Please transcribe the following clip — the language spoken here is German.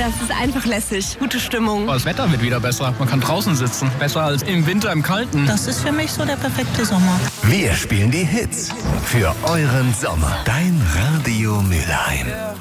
es ist einfach lässig. Gute Stimmung. Das Wetter wird wieder besser. Man kann draußen sitzen. Besser als im Winter im Kalten. Das ist für mich so der perfekte Sommer. Wir spielen die Hits für euren Sommer. Dein Radio Mülheim.